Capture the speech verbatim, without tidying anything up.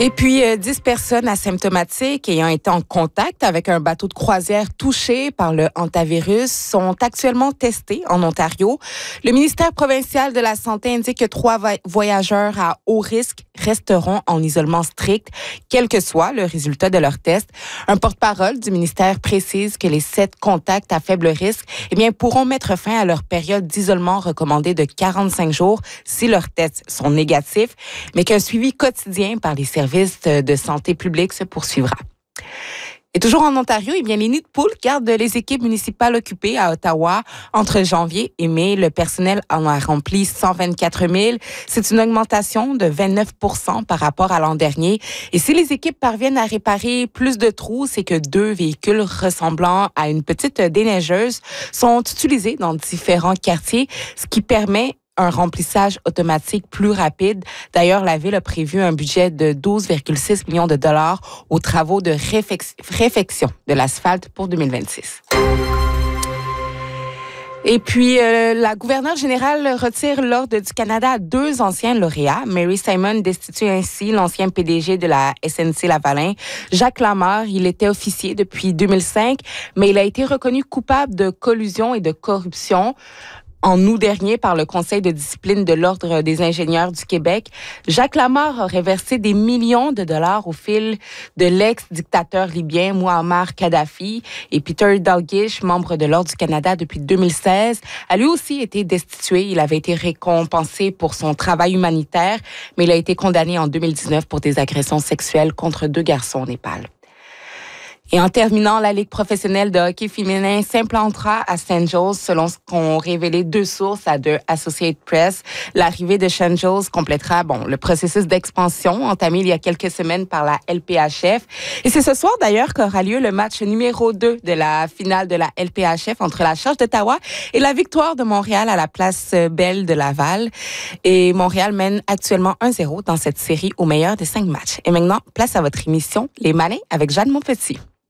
Et puis, euh, dix personnes asymptomatiques ayant été en contact avec un bateau de croisière touché par le hantavirus sont actuellement testées en Ontario. Le ministère provincial de la Santé indique que trois va- voyageurs à haut risque resteront en isolement strict, quel que soit le résultat de leur test. Un porte-parole du ministère précise que les sept contacts à faible risque eh bien, pourront mettre fin à leur période d'isolement recommandée de quarante-cinq jours si leurs tests sont négatifs, mais qu'un suivi quotidien par les services de santé publique se poursuivra. Et toujours en Ontario, eh bien, les nids de poules gardent les équipes municipales occupées à Ottawa entre janvier et mai. Le personnel en a rempli cent vingt-quatre mille. C'est une augmentation de vingt-neuf pour cent par rapport à l'an dernier. Et si les équipes parviennent à réparer plus de trous, c'est que deux véhicules ressemblant à une petite déneigeuse sont utilisés dans différents quartiers, ce qui permet un remplissage automatique plus rapide. D'ailleurs, la Ville a prévu un budget de douze virgule six millions de dollars aux travaux de réfex- réfection de l'asphalte pour deux mille vingt-six. Et puis, euh, la gouverneure générale retire l'Ordre du Canada à deux anciens lauréats. Mary Simon destitue ainsi l'ancien P D G de la S N C-Lavalin. Jacques Lamarre, il était officier depuis deux mille cinq, mais il a été reconnu coupable de collusion et de corruption en août dernier par le Conseil de discipline de l'Ordre des ingénieurs du Québec. Jacques Lamarre aurait versé des millions de dollars au fil de l'ex-dictateur libyen Mouammar Kadhafi. Et Peter Dalglish, membre de l'Ordre du Canada depuis deux mille seize, a lui aussi été destitué. Il avait été récompensé pour son travail humanitaire, mais il a été condamné en deux mille dix-neuf pour des agressions sexuelles contre deux garçons au Népal. Et en terminant, la Ligue professionnelle de hockey féminin s'implantera à Saint Joe's, selon ce qu'ont révélé deux sources à The Associated Press. L'arrivée de Saint Joe's complétera bon, le processus d'expansion entamé il y a quelques semaines par la L P H F. Et c'est ce soir d'ailleurs qu'aura lieu le match numéro deux de la finale de la L P H F entre la Charge d'Ottawa et la victoire de Montréal à la Place Belle de Laval. Et Montréal mène actuellement un zéro dans cette série au meilleur des cinq matchs. Et maintenant, place à votre émission Les Malins avec Jeanne Montpetit.